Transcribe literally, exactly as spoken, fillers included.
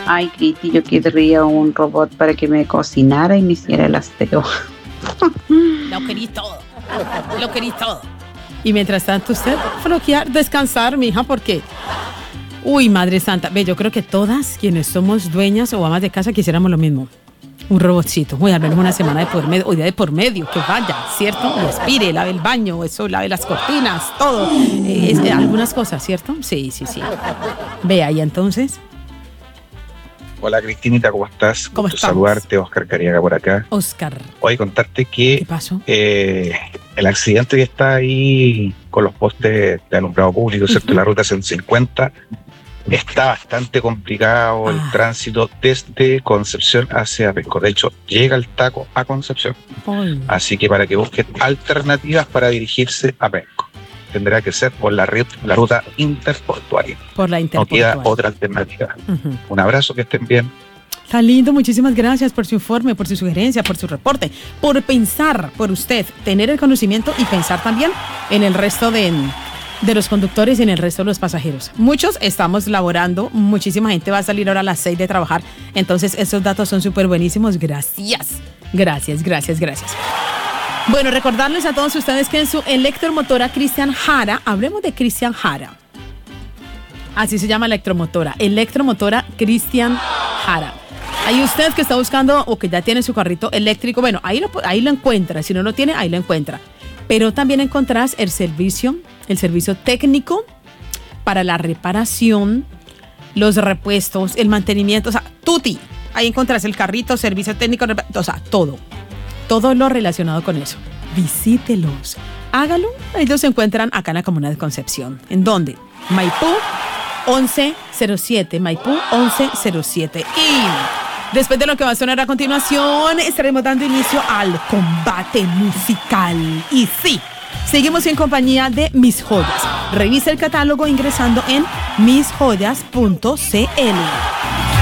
Ay, Cristi, yo querría un robot para que me cocinara y me hiciera el aseo. Lo querí todo. Lo querí todo. Y mientras tanto usted floquear, descansar, mija, porque... Uy, Madre Santa. Ve, yo creo que todas quienes somos dueñas o amas de casa quisiéramos lo mismo. Un robotcito. Voy a al menos una semana de por medio, o día de por medio, que vaya, ¿cierto? Lo aspire, lave el baño, eso, lave las cortinas, todo. Eh, es, eh, algunas cosas, ¿cierto? Sí, sí, sí. Ve ahí entonces. Hola Cristinita, ¿cómo estás? ¿Cómo Gusto estamos? saludarte, Oscar Cariaga por acá. Oscar. Hoy contarte que ¿Qué pasó? eh, el accidente que está ahí con los postes de alumbrado público, ¿cierto? Uh-huh. La ruta ciento cincuenta está bastante complicado el Ah. tránsito desde Concepción hacia Penco. De hecho, llega el taco a Concepción. Ay. Así que para que busquen alternativas para dirigirse a Penco, tendrá que ser por la, red, la ruta interportuaria. Por la No interportuaria. queda otra alternativa. Uh-huh. Un abrazo, que estén bien. Está lindo, muchísimas gracias por su informe, por su sugerencia, por su reporte, por pensar, por usted, tener el conocimiento y pensar también en el resto de, de los conductores y en el resto de los pasajeros. Muchos estamos laborando, muchísima gente va a salir ahora a las seis de trabajar, entonces esos datos son súper buenísimos. Gracias, gracias, gracias, gracias. Bueno, recordarles a todos ustedes que en su electromotora Cristian Jara, hablemos de Cristian Jara. Así se llama electromotora, electromotora Cristian Jara. Ahí usted que está buscando o que ya tiene su carrito eléctrico, bueno, ahí lo, ahí lo encuentra. Si no lo tiene, ahí lo encuentra. Pero también encontrarás el servicio, el servicio técnico para la reparación, los repuestos, el mantenimiento, o sea, tuti. Ahí encontrarás el carrito, servicio técnico, o sea, todo. Todo lo relacionado con eso. Visítelos. Hágalo. Ellos se encuentran acá en la comuna de Concepción. ¿En dónde? Maipú once cero siete. Maipú once cero siete. Y después de lo que va a sonar a continuación, estaremos dando inicio al combate musical. Y sí, seguimos en compañía de Mis Joyas. Revisa el catálogo ingresando en mis joyas punto c l.